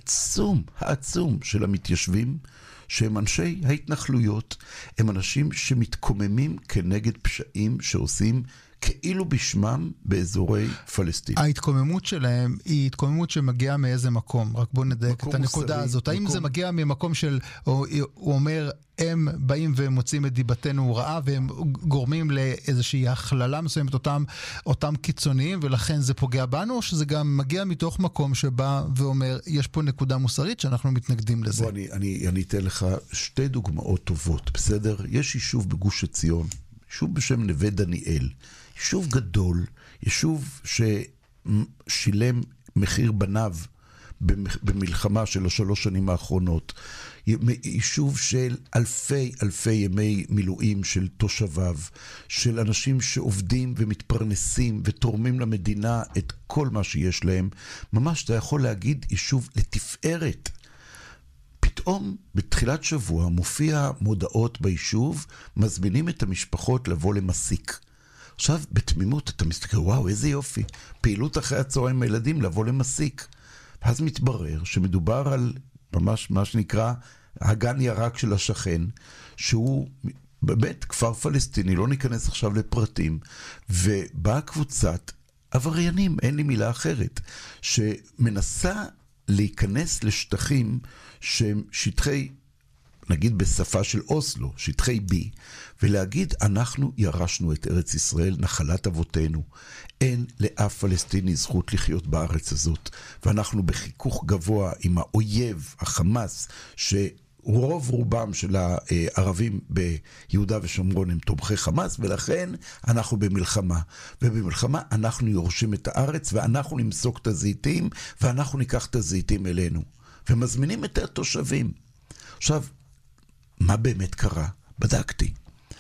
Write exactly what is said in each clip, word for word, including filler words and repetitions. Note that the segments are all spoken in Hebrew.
העצום, העצום של המתיישבים, שהם אנשי ההתנחלויות, הם אנשים שמתקוממים כנגד פשעים שעושים כאילו בשמם באזורי פלסטין. ההתקוממות שלהם היא התקוממות שמגיעה מאיזה מקום? רק בואו נדייק את הנקודה מוסרי, הזאת. האם מקום... זה מגיע ממקום של, הוא, הוא אומר, הם באים ומוצאים את דיבתנו רעה, והם גורמים לאיזושהי הכללה מסוימת אותם, אותם קיצוניים, ולכן זה פוגע בנו, או שזה גם מגיע מתוך מקום שבא ואומר, יש פה נקודה מוסרית שאנחנו מתנגדים לזה? בוא, אני, אני, אני אתן לך שתי דוגמאות טובות, בסדר? יש יישוב בגוש עציון, יישוב בשם נווה דניאל, יישוב גדול, יישוב ששילם מחיר בניו במלחמה של השלוש שנים האחרונות, יישוב של אלפי אלפי ימי מילואים של תושביו, של אנשים שעובדים ומתפרנסים ותורמים למדינה את כל מה שיש להם. ממש אתה יכול להגיד יישוב לתפארת. פתאום בתחילת שבוע מופיע מודעות ביישוב, מזמינים את המשפחות לבוא למסיק. עכשיו בתמימות אתה מסתכל, וואו איזה יופי, פעילות אחרי הצהריים עם הילדים לבוא למסיק. ואז מתברר שמדובר על ממש מה שנקרא הגן ירק של השכן, שהוא באמת כפר פלסטיני, לא ניכנס עכשיו לפרטים, ובאה קבוצת עבריינים, אין לי מילה אחרת, שמנסה להיכנס לשטחים שהם שטחי, נגיד בשפה של אוסלו, שטחי בי, ולהגיד, אנחנו ירשנו את ארץ ישראל, נחלת אבותינו. אין לאף פלסטיני זכות לחיות בארץ הזאת. ואנחנו בחיכוך גבוה עם האויב, החמאס, שרוב רובם של הערבים ביהודה ושומרון הם תומכי חמאס, ולכן אנחנו במלחמה. ובמלחמה אנחנו יורשים את הארץ, ואנחנו נמסוק את הזיתים, ואנחנו ניקח את הזיתים אלינו. ומזמינים את התושבים. עכשיו, מה באמת קרה? בדקתי.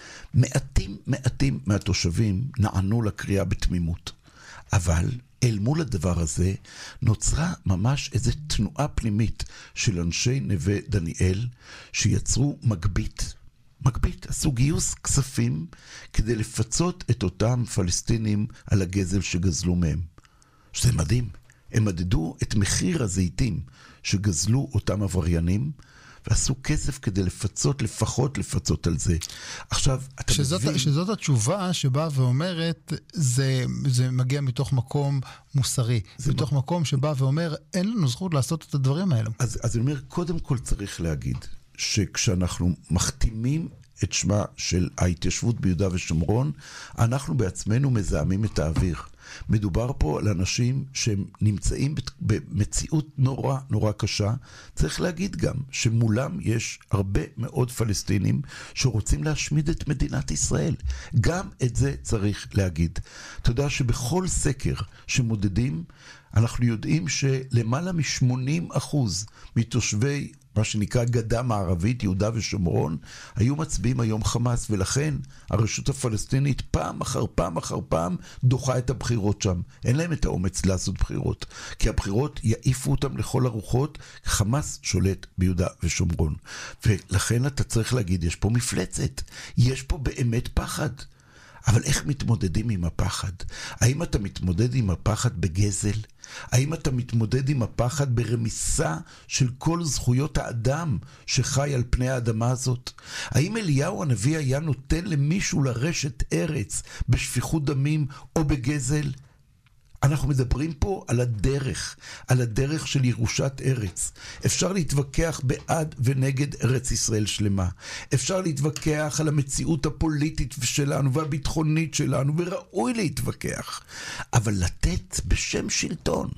מעטים מעטים מהתושבים נענו לקריאה בתמימות. אבל אל מול הדבר הזה נוצרה ממש איזו תנועה פנימית של אנשי נווה דניאל שיצרו מגבית. מגבית, עשו גיוס כספים כדי לפצות את אותם פלסטינים על הגזל שגזלו מהם. שזה מדהים. הם מדדו את מחיר הזיתים שגזלו אותם עבריינים, ועשו כסף כדי לפצות, לפחות לפצות על זה. עכשיו, אתה שזאת, מבין... שזאת התשובה שבאה ואומרת, זה, זה מגיע מתוך מקום מוסרי, מתוך מה... מקום שבא ואומר, אין לנו זכות לעשות את הדברים האלו. אז, אז אני אומר, קודם כל צריך להגיד, שכשאנחנו מחתימים את שמה של ההתיישבות ביהודה ושומרון, אנחנו בעצמנו מזהמים את האוויר. מדובר פה על אנשים שהם נמצאים במציאות נורא נורא קשה. צריך להגיד גם שמולם יש הרבה מאוד פלסטינים שרוצים להשמיד את מדינת ישראל. גם את זה צריך להגיד. אתה יודע שבכל סקר שמודדים, אנחנו יודעים שלמעלה מ-שמונים אחוז מתושבי מה שנקרא גדה מערבית, יהודה ושומרון, היו מצביעים היום חמאס, ולכן הרשות הפלסטינית פעם אחר פעם אחר פעם דוחה את הבחירות שם. אין להם את האומץ לעשות בחירות, כי הבחירות יעיפו אותם לכל הרוחות, חמאס שולט ביהודה ושומרון. ולכן אתה צריך להגיד, יש פה מפלצת, יש פה באמת פחד. אבל איך מתמודדים עם הפחד? האם אתה מתמודד עם הפחד בגזל? האם אתה מתמודד עם הפחד ברמיסה של כל זכויות האדם שחי על פני האדמה הזאת? האם אליהו הנביא היה נותן למישהו לרשת ארץ בשפיכות דמים או בגזל? אנחנו מדברים פה על הדרך, על הדרך של ירושת ארץ. אפשר להתווכח בעד ונגד ארץ ישראל שלמה. אפשר להתווכח על המציאות הפוליטית שלנו והביטחונית שלנו, וראוי להתווכח. אבל לתת בשם שלטון,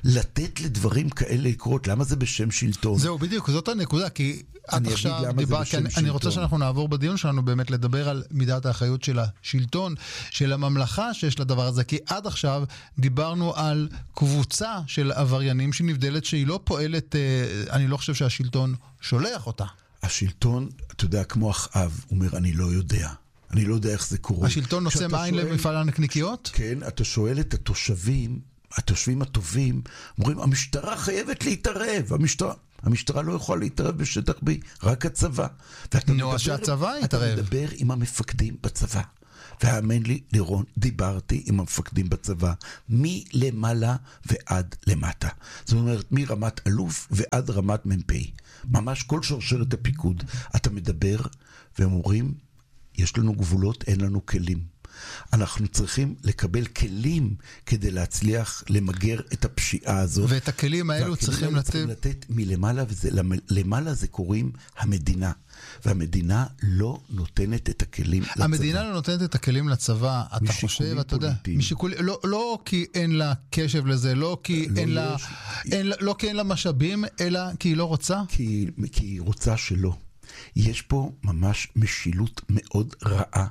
לתת לדברים כאלה לקרות, למה זה בשם שלטון? זהו, בדיוק, זאת הנקודה, כי עד עכשיו דיבר, כי אני, אני רוצה שאנחנו נעבור בדיון שלנו באמת לדבר על מידת האחריות של השלטון, של הממלכה שיש לדבר הזה, כי עד עכשיו דיברנו על קבוצה של עבריינים שנבדלת שהיא לא פועלת, אני לא חושב שהשלטון שולח אותה. השלטון, אתה יודע, כמו אחאב, אומר, אני לא יודע. אני לא יודע איך זה קורה. השלטון נושא מעין למפעל הנקניקיות? כן, אתה שואל את התושבים, התושבים הטובים, אומרים, המשטרה חייבת להתערב, המשטרה... המשטרה לא יכולה להתערב בשטח בי, רק הצבא. נו, שהצבא יתערב. אתה מדבר עם המפקדים בצבא, והאמן לי, לירון, דיברתי עם המפקדים בצבא, מלמעלה ועד למטה. זאת אומרת, מרמת אלוף ועד רמת ממפי. ממש כל שרשרת הפיקוד. אתה מדבר, והם אומרים, יש לנו גבולות, אין לנו כלים. אנחנו צריכים לקבל כלים כדי להצליח למגר את הפשיעה הזאת. ואת הכלים האלו צריכים לתת... צריכים לתת מלמעלה, ולמעלה זה קוראים המדינה. והמדינה לא נותנת את הכלים לצבא. המדינה לא נותנת את הכלים לצבא, אתה חושב, אתה יודע, משיקול, לא, לא כי אין לה קשב לזה, לא כי לא אין לה, אין, לא כי אין לה משאבים, אלא כי היא לא רוצה? כי, כי היא רוצה שלא. יש פה ממש משילות מאוד רעה.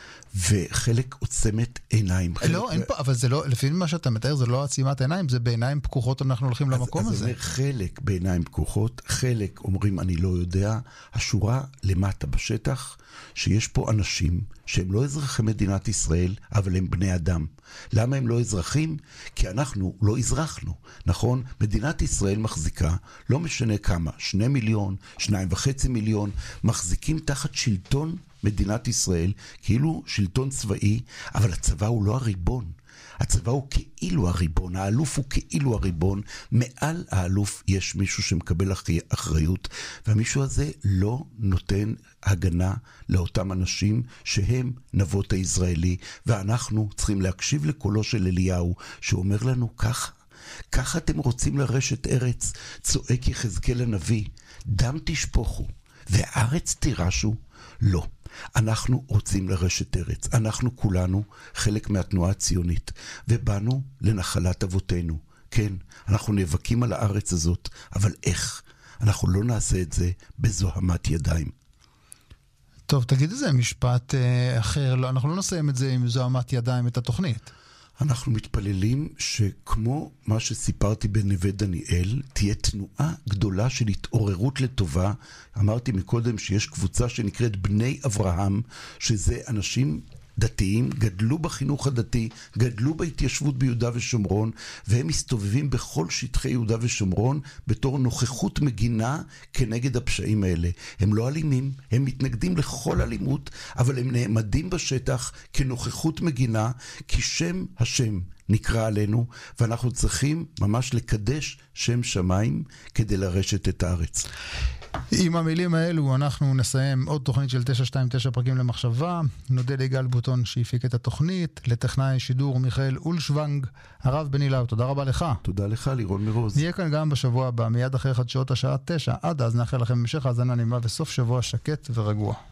וחלק עוצמת עיניים. לא, אין פה, אבל זה לא, לפי מה שאתה מתאר, זה לא עצימת עיניים, זה בעיניים פקוחות אנחנו הולכים למקום הזה. אז אומר חלק בעיניים פקוחות, חלק אומרים אני לא יודע, השורה למטה בשטח, שיש פה אנשים שהם לא אזרחי מדינת ישראל, אבל הם בני אדם. למה הם לא אזרחים? כי אנחנו לא אזרחנו, נכון? מדינת ישראל מחזיקה, לא משנה כמה, שני מיליון, שניים וחצי מיליון, מחזיקים תחת שלטון מדינת ישראל, כאילו שלטון צבאי, אבל הצבא הוא לא הריבון. הצבא הוא כאילו הריבון, האלוף הוא כאילו הריבון, מעל האלוף יש מישהו שמקבל אחריות, והמישהו הזה לא נותן הגנה לאותם אנשים שהם נבות הישראלי, ואנחנו צריכים להקשיב לקולו של אליהו, שאומר לנו ככה, ככה אתם רוצים לרשת ארץ, צועק יחזקאל הנביא, דם תשפוכו, והארץ תירשו, לא. אנחנו רוצים לרשת ארץ, אנחנו כולנו חלק מהתנועה הציונית, ובאנו לנחלת אבותינו. כן, אנחנו נאבקים על הארץ הזאת, אבל איך? אנחנו לא נעשה את זה בזוהמת ידיים. טוב, תגיד איזה משפט אה, אחר, לא, אנחנו לא נסיים את זה עם זוהמת ידיים, את התוכנית. אנחנו מתפללים שכמו מה שסיפרתי בנווה דניאל, תהיה תנועה גדולה של התעוררות לטובה. אמרתי מקודם שיש קבוצה שנקראת בני אברהם, שזה אנשים דתיים, גדלו בחינוך הדתי, גדלו בהתיישבות ביהודה ושומרון, והם מסתובבים בכל שטחי יהודה ושומרון בתור נוכחות מגינה כנגד הפשעים האלה. הם לא אלימים, הם מתנגדים לכל אלימות, אבל הם נעמדים בשטח כנוכחות מגינה, כי שם השם נקרא עלינו, ואנחנו צריכים ממש לקדש שם שמיים כדי לרשת את הארץ. עם המילים האלו אנחנו נסיים עוד תוכנית של תשע שתיים תשע פרקים למחשבה. נודה ליגאל בוטון שהפיק את התוכנית, לטכנאי שידור מיכאל אולשוונג, הרב בני לאו, תודה רבה לך. תודה לך לירון מרוז. נהיה כאן גם בשבוע הבא, מיד אחרי חדשות השעה תשע. עד אז נאחל לכם המשך האזנה נעימה וסוף שבוע שקט ורגוע.